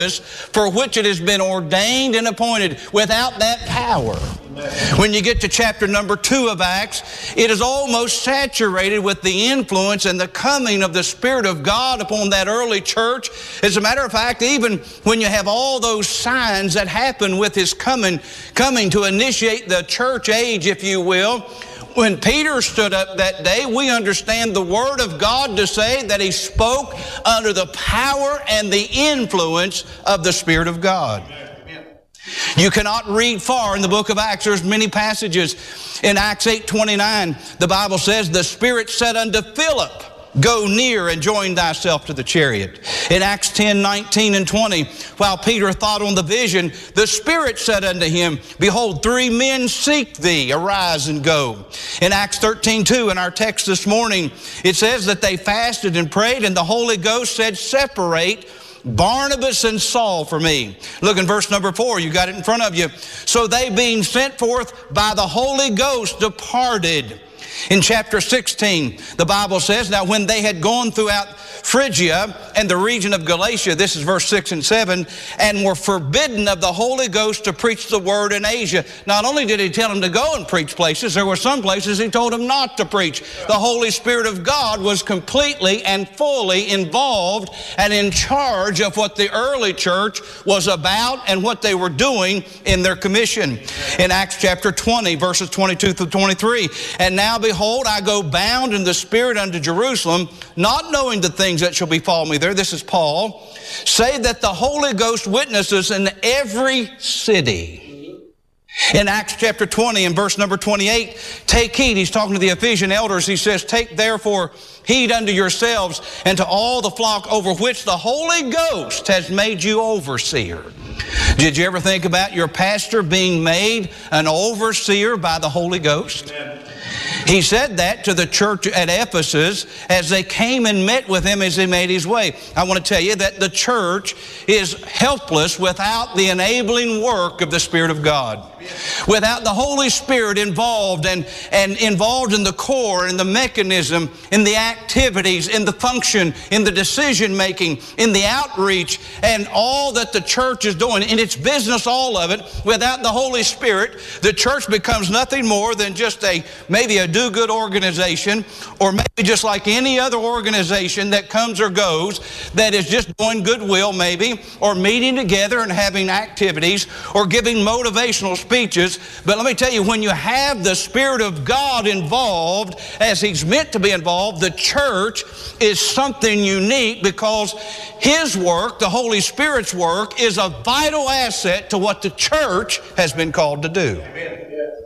for which it has been ordained and appointed. Without that power, when you get to chapter number 2 of Acts, it is almost saturated with the influence and the coming of the Spirit of God upon that early church. As a matter of fact, even when you have all those signs that happen with His coming to initiate the church age, if you will, when Peter stood up that day, we understand the Word of God to say that he spoke under the power and the influence of the Spirit of God. You cannot read far in the book of Acts. There's many passages. In Acts 8:29, the Bible says, the Spirit said unto Philip, go near and join thyself to the chariot. In Acts 10:19 and 20, while Peter thought on the vision, the Spirit said unto him, behold, 3 men seek thee, arise and go. In Acts 13:2, in our text this morning, it says that they fasted and prayed, and the Holy Ghost said, separate Barnabas and Saul for me. Look in verse number 4, you got it in front of you. So they, being sent forth by the Holy Ghost, departed. In chapter 16, the Bible says, now when they had gone throughout Phrygia and the region of Galatia, this is verse 6 and 7, and were forbidden of the Holy Ghost to preach the word in Asia. Not only did He tell them to go and preach places, there were some places He told them not to preach. The Holy Spirit of God was completely and fully involved and in charge of what the early church was about and what they were doing in their commission. In Acts chapter 20, verses 22 through 23, and now behold, I go bound in the Spirit unto Jerusalem, not knowing the things that shall befall me there. This is Paul. Save that the Holy Ghost witnesses in every city. In Acts chapter 20 and verse number 28, take heed. He's talking to the Ephesian elders. He says, take therefore heed unto yourselves and to all the flock over which the Holy Ghost has made you overseer. Did you ever think about your pastor being made an overseer by the Holy Ghost? Amen. He said that to the church at Ephesus as they came and met with him as he made his way. I want to tell you that the church is helpless without the enabling work of the Spirit of God. Without the Holy Spirit involved and involved in the core, in the mechanism, in the activities, in the function, in the decision making, in the outreach, and all that the church is doing, in its business, all of it, without the Holy Spirit, the church becomes nothing more than just maybe a do-good organization, or maybe just like any other organization that comes or goes, that is just doing goodwill maybe, or meeting together and having activities, or giving motivational speeches. But let me tell you, when you have the Spirit of God involved, as He's meant to be involved, the church is something unique, because His work, the Holy Spirit's work, is a vital asset to what the church has been called to do. Amen.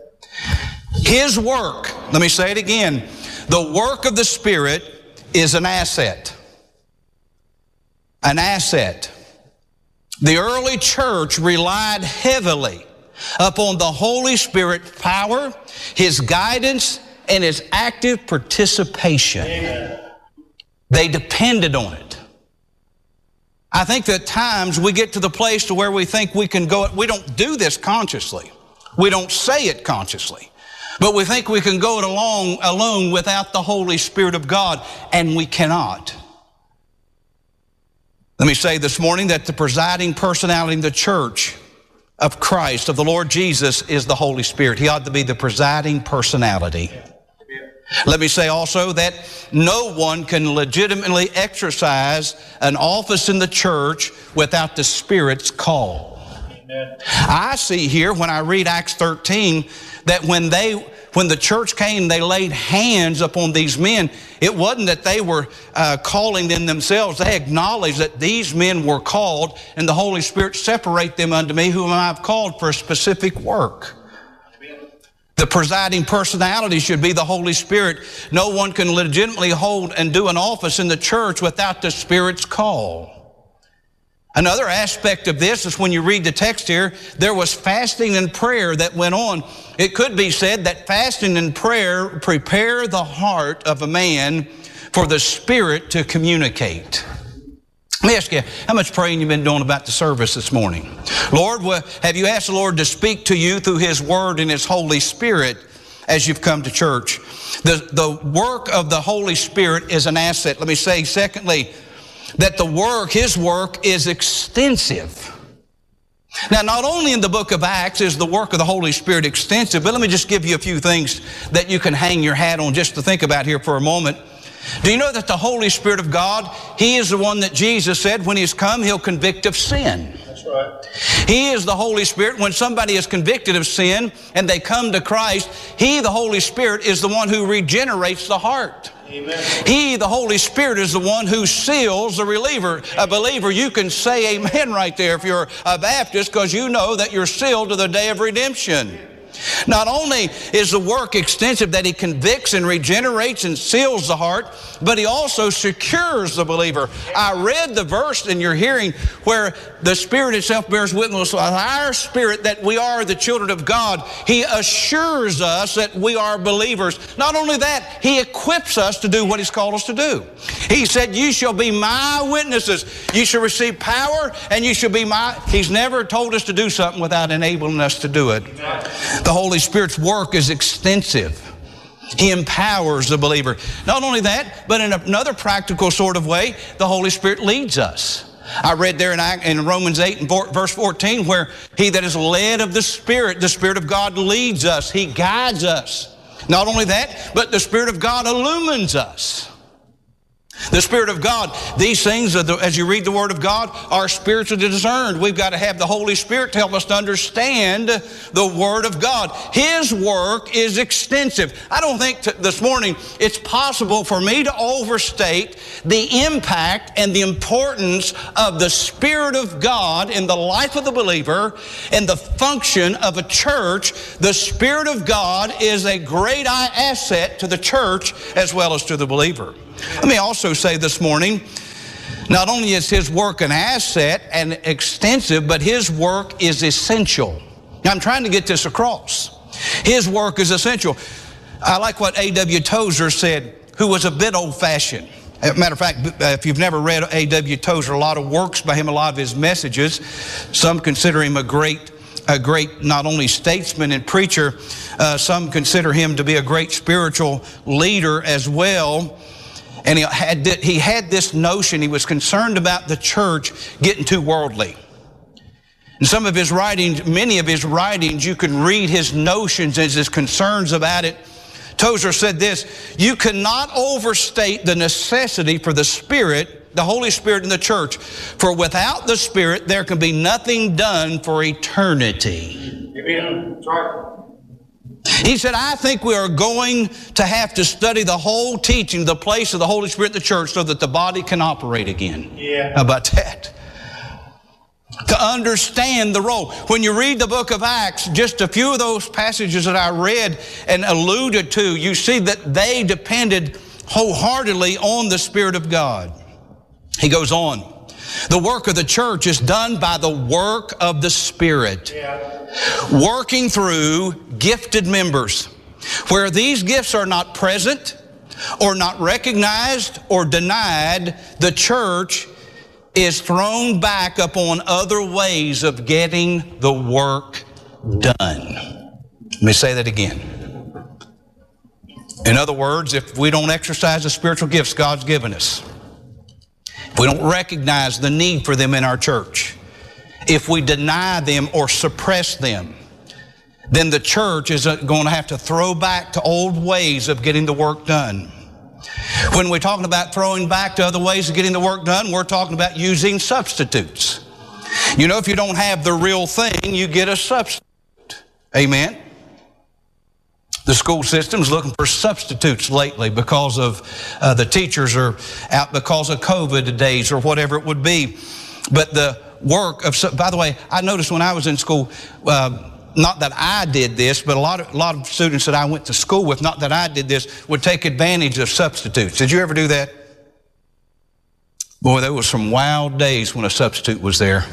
His work, let me say it again, the work of the Spirit is an asset. An asset. The early church relied heavily upon the Holy Spirit's power, His guidance, and His active participation. Amen. They depended on it. I think that at times we get to the place to where we think we can go. We don't do this consciously. We don't say it consciously. But we think we can go it alone without the Holy Spirit of God, and we cannot. Let me say this morning that the presiding personality in the church of Christ, of the Lord Jesus, is the Holy Spirit. He ought to be the presiding personality. Let me say also that no one can legitimately exercise an office in the church without the Spirit's call. I see here when I read Acts 13 that when the church came, they laid hands upon these men. It wasn't that they were calling them themselves. They acknowledged that these men were called, and the Holy Spirit separate them unto me, whom I have called for a specific work. The presiding personality should be the Holy Spirit. No one can legitimately hold and do an office in the church without the Spirit's call. Another aspect of this is when you read the text here, there was fasting and prayer that went on. It could be said that fasting and prayer prepare the heart of a man for the Spirit to communicate. Let me ask you, how much praying you've been doing about the service this morning? Lord, have you asked the Lord to speak to you through His Word and His Holy Spirit as you've come to church? The work of the Holy Spirit is an asset. Let me say, secondly, that His work is extensive. Now, not only in the book of Acts is the work of the Holy Spirit extensive, but let me just give you a few things that you can hang your hat on just to think about here for a moment. Do you know that the Holy Spirit of God, He is the one that Jesus said when He's come, He'll convict of sin. That's right. He is the Holy Spirit. When somebody is convicted of sin and they come to Christ, He, the Holy Spirit, is the one who regenerates the heart. Amen. He, the Holy Spirit, is the one who seals the believer. A believer, you can say amen right there if you're a Baptist, because you know that you're sealed to the day of redemption. Not only is the work extensive that He convicts and regenerates and seals the heart, but He also secures the believer. I read the verse in your hearing where the Spirit itself bears witness with our spirit that we are the children of God. He assures us that we are believers. Not only that, He equips us to do what He's called us to do. He said, you shall be my witnesses. You shall receive power and you shall be my... He's never told us to do something without enabling us to do it. The Holy Spirit's work is extensive. He empowers the believer. Not only that, but in another practical sort of way, the Holy Spirit leads us. I read there in Romans 8 and verse 14 where he that is led of the Spirit of God leads us. He guides us. Not only that, but the Spirit of God illumines us. The Spirit of God, these things, as you read the Word of God, are spiritually discerned. We've got to have the Holy Spirit to help us to understand the Word of God. His work is extensive. I don't think this morning it's possible for me to overstate the impact and the importance of the Spirit of God in the life of the believer and the function of a church. The Spirit of God is a great asset to the church as well as to the believer. Let me also say this morning, not only is His work an asset and extensive, but His work is essential. Now, I'm trying to get this across. His work is essential. I like what A.W. Tozer said, who was a bit old-fashioned. As a matter of fact, if you've never read A.W. Tozer, a lot of works by him, a lot of his messages, some consider him a great not only statesman and preacher, some consider him to be a great spiritual leader as well. And he had this notion, he was concerned about the church getting too worldly. In some of his writings, many of his writings, you can read his notions and his concerns about it. Tozer said this, you cannot overstate the necessity for the Spirit, the Holy Spirit in the church. For without the Spirit, there can be nothing done for eternity. Amen. That's right. He said, I think we are going to have to study the whole teaching, the place of the Holy Spirit in the church so that the body can operate again. Yeah. How about that? To understand the role. When you read the book of Acts, just a few of those passages that I read and alluded to, you see that they depended wholeheartedly on the Spirit of God. He goes on. The work of the church is done by the work of the Spirit. Yeah. Working through gifted members. Where these gifts are not present or not recognized or denied, the church is thrown back upon other ways of getting the work done. Let me say that again. In other words, if we don't exercise the spiritual gifts God's given us, if we don't recognize the need for them in our church, if we deny them or suppress them, then the church is going to have to throw back to old ways of getting the work done. When we're talking about throwing back to other ways of getting the work done, we're talking about using substitutes. You know, if you don't have the real thing, you get a substitute. Amen? The school system's looking for substitutes lately because of the teachers are out because of COVID days or whatever it would be. But the work of, by the way, I noticed when I was in school, not that I did this, but a lot of students that I went to school with, not that I did this, would take advantage of substitutes. Did you ever do that? Boy, there was some wild days when a substitute was there.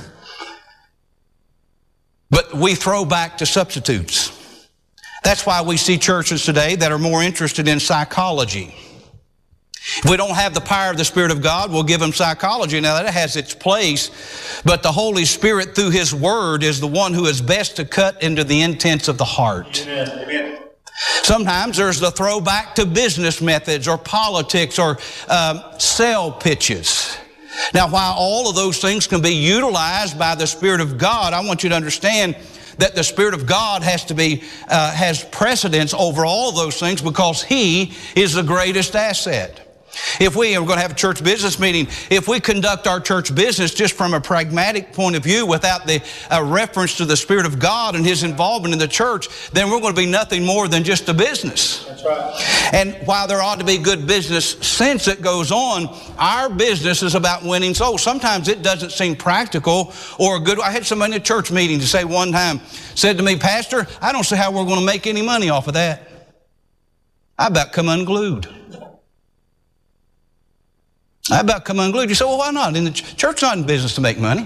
But we throw back to substitutes. That's why we see churches today that are more interested in psychology. If we don't have the power of the Spirit of God, we'll give them psychology. Now, that has its place, but the Holy Spirit, through His Word, is the one who is best to cut into the intents of the heart. Amen. Sometimes there's the throwback to business methods or politics or sale pitches. Now, while all of those things can be utilized by the Spirit of God, I want you to understand that the Spirit of God has precedence over all those things because He is the greatest asset. If we're going to have a church business meeting, if we conduct our church business just from a pragmatic point of view without the reference to the Spirit of God and His involvement in the church, then we're going to be nothing more than just a business. That's right. And while there ought to be good business sense that goes on, our business is about winning souls. Sometimes it doesn't seem practical or good. I had somebody in a church meeting to say one time, said to me, "Pastor, I don't see how we're going to make any money off of that." I about come unglued. I about come unglued. You say, "Well, why not? In the church not in business to make money."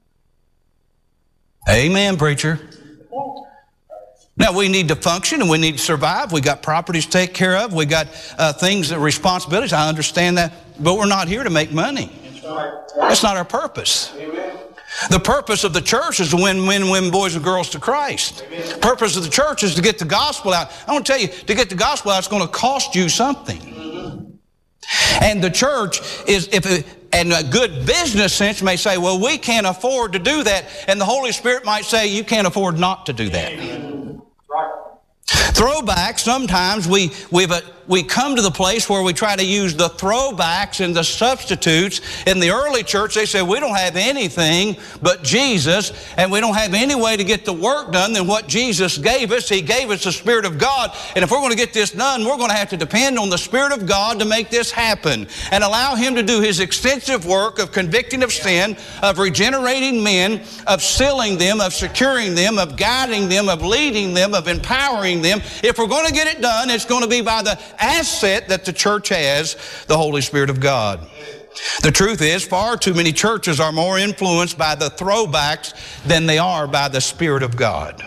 Amen, preacher. Now, we need to function and we need to survive. We got properties to take care of. We got things, responsibilities. I understand that. But we're not here to make money. That's not our purpose. Amen. The purpose of the church is to win men and women, boys and girls to Christ. The purpose of the church is to get the gospel out. I want to tell you, to get the gospel out, it's going to cost you something. And the church is, and a good business sense may say, "Well, we can't afford to do that." And the Holy Spirit might say, "You can't afford not to do that." Right. Throwback, sometimes we come to the place where we try to use the throwbacks and the substitutes. In the early church, they said, "We don't have anything but Jesus, and we don't have any way to get the work done than what Jesus gave us. He gave us the Spirit of God, and if we're going to get this done, we're going to have to depend on the Spirit of God to make this happen and allow Him to do His extensive work of convicting of sin, of regenerating men, of sealing them, of securing them, of guiding them, of leading them, of empowering them. If we're going to get it done, it's going to be by the asset that the church has, the Holy Spirit of God." The truth is, far too many churches are more influenced by the throwbacks than they are by the Spirit of God.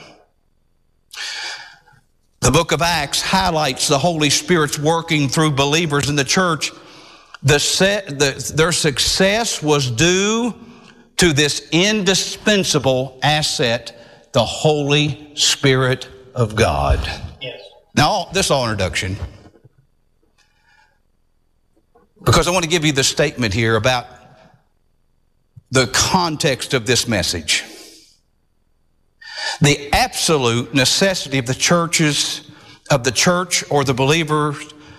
The book of Acts highlights the Holy Spirit's working through believers in the church. Their success was due to this indispensable asset, the Holy Spirit of God. Yes. Now, this is all introduction, because I want to give you the statement here about the context of this message. The absolute necessity of the church or the believer,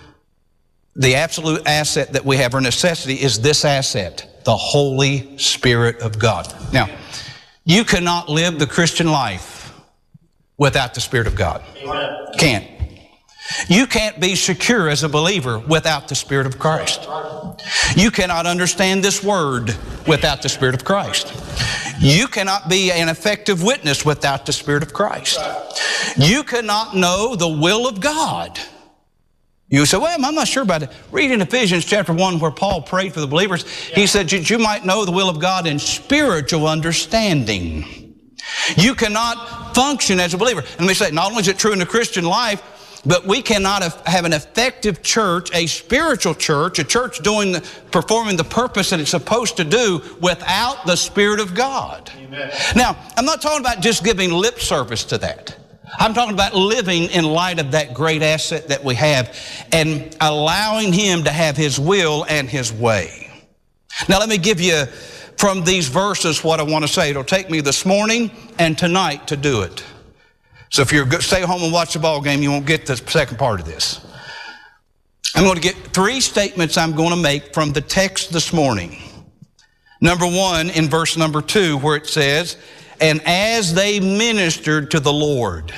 the absolute asset that we have, or necessity, is this asset, the Holy Spirit of God. Now, you cannot live the Christian life without the Spirit of God. Amen. Can't. You can't be secure as a believer without the Spirit of Christ. You cannot understand this word without the Spirit of Christ. You cannot be an effective witness without the Spirit of Christ. You cannot know the will of God. You say, "Well, I'm not sure about it." Read in Ephesians chapter 1 where Paul prayed for the believers. He said that you might know the will of God in spiritual understanding. You cannot function as a believer. And let me say, not only is it true in the Christian life, but we cannot have an effective church, a spiritual church, a church performing the purpose that it's supposed to do without the Spirit of God. Amen. Now, I'm not talking about just giving lip service to that. I'm talking about living in light of that great asset that we have and allowing Him to have His will and His way. Now, let me give you from these verses what I want to say. It'll take me this morning and tonight to do it. So if you stay home and watch the ball game, you won't get the second part of this. I'm going to get 3 statements I'm going to make from the text this morning. Number 1, in verse number 2, where it says, "And as they ministered to the Lord."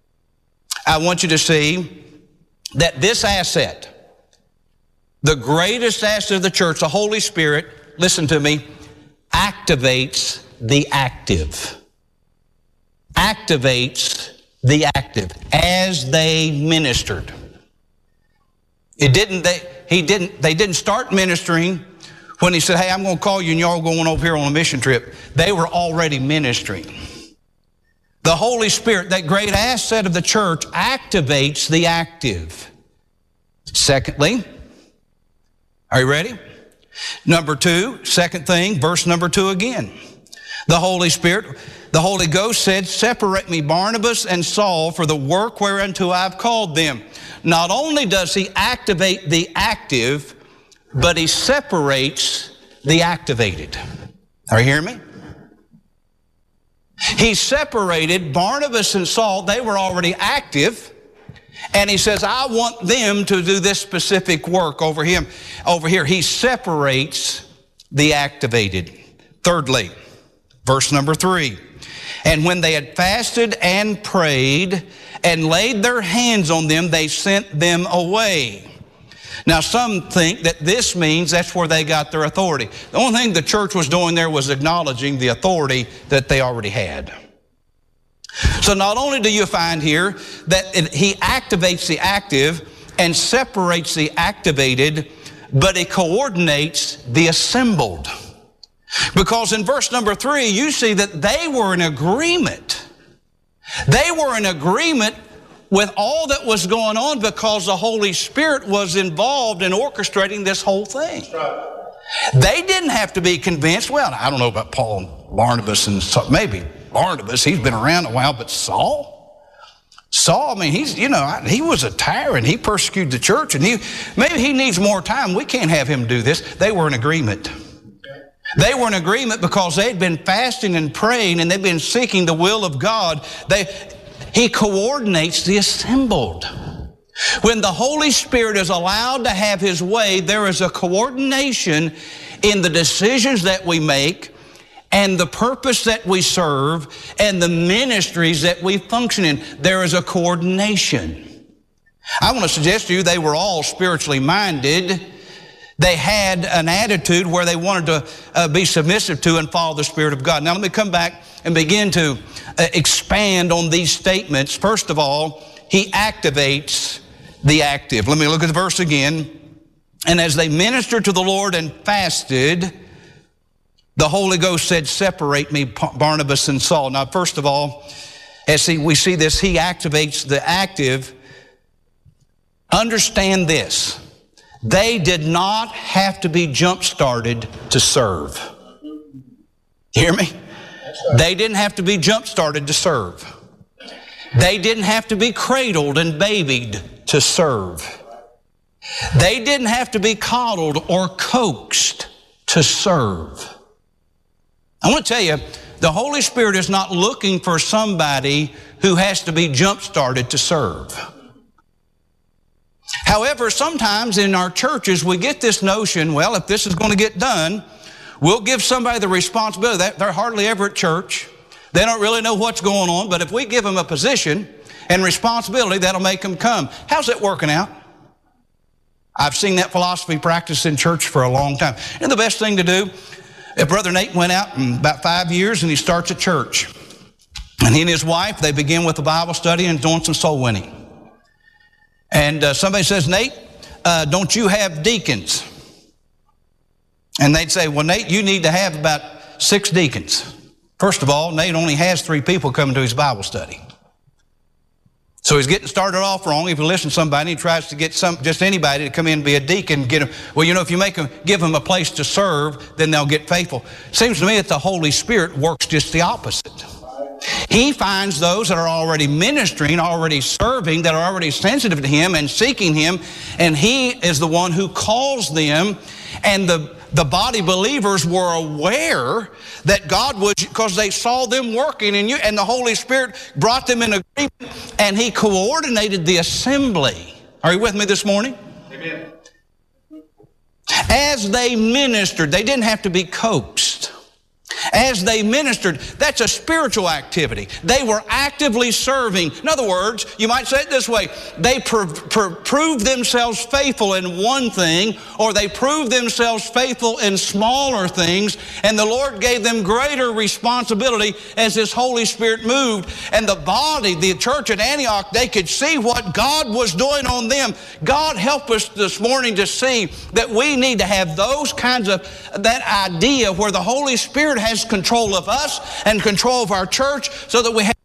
I want you to see that this asset, the greatest asset of the church, the Holy Spirit, listen to me, activates the active. Activates the active as they ministered. They didn't start ministering when He said, "Hey, I'm going to call you and y'all going over here on a mission trip." They were already ministering. The Holy Spirit, that great asset of the church, activates the active. Secondly, are you ready? Number 2, second thing, verse number 2 again. The Holy Spirit, the Holy Ghost said, "Separate me Barnabas and Saul for the work whereunto I've called them." Not only does He activate the active, but He separates the activated. Are you hearing me? He separated Barnabas and Saul. They were already active. And he says, I want them to do this specific work over here. He separates the activated. Thirdly, verse number 3. And when they had fasted and prayed and laid their hands on them, they sent them away. Now, some think that this means that's where they got their authority. The only thing the church was doing there was acknowledging the authority that they already had. So not only do you find here that he activates the active and separates the activated, but he coordinates the assembled. Because in verse number 3, you see that they were in agreement. They were in agreement with all that was going on because the Holy Spirit was involved in orchestrating this whole thing. They didn't have to be convinced. Well, I don't know about Paul and Barnabas, and maybe Barnabas, he's been around a while, but Saul, I mean, he was a tyrant. He persecuted the church, and maybe he needs more time. We can't have him do this. They were in agreement. They were in agreement because they'd been fasting and praying, and they'd been seeking the will of God. He coordinates the assembled. When the Holy Spirit is allowed to have His way, there is a coordination in the decisions that we make and the purpose that we serve and the ministries that we function in. There is a coordination. I want to suggest to you they were all spiritually minded. They had an attitude where they wanted to be submissive to and follow the Spirit of God. Now let me come back and begin to expand on these statements. First of all, he activates the active. Let me look at the verse again. And as they ministered to the Lord and fasted, the Holy Ghost said, separate me, Barnabas and Saul. Now, first of all, as we see this, he activates the active. Understand this. They did not have to be jump-started to serve. Hear me? They didn't have to be jump-started to serve. They didn't have to be cradled and babied to serve. They didn't have to be coddled or coaxed to serve. I want to tell you, the Holy Spirit is not looking for somebody who has to be jump-started to serve. However, sometimes in our churches we get this notion, well, if this is going to get done, we'll give somebody the responsibility. They're hardly ever at church. They don't really know what's going on, but if we give them a position and responsibility, that'll make them come. How's that working out? I've seen that philosophy practiced in church for a long time. And the best thing to do, if Brother Nate went out in about 5 years and he starts a church, and he and his wife, they begin with a Bible study and doing some soul winning. And somebody says, Nate, don't you have deacons? And they'd say, well, Nate, you need to have about 6 deacons. First of all, Nate only has 3 people coming to his Bible study. So he's getting started off wrong. If you listen to somebody, he tries to get just anybody to come in and be a deacon. Get them. Well, if you give them a place to serve, then they'll get faithful. Seems to me that the Holy Spirit works just the opposite. He finds those that are already ministering, already serving, that are already sensitive to Him and seeking Him, and He is the one who calls them. And the body believers were aware that God would, because they saw them working, and the Holy Spirit brought them in agreement, and He coordinated the assembly. Are you with me this morning? Amen. As they ministered, they didn't have to be coaxed. As they ministered, that's a spiritual activity. They were actively serving. In other words, you might say it this way, they proved themselves faithful in one thing, or they proved themselves faithful in smaller things, and the Lord gave them greater responsibility as His Holy Spirit moved. And the body, the church at Antioch, they could see what God was doing on them. God help us this morning to see that we need to have those kinds of, that idea where the Holy Spirit has control of us and control of our church, so that we have.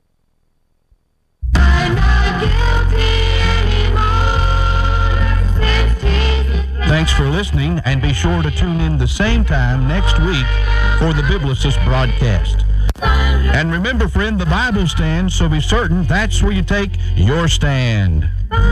I'm not guilty anymore. Thanks for listening, and be sure to tune in the same time next week for the Biblicist broadcast. And remember, friend, the Bible stands, so be certain that's where you take your stand.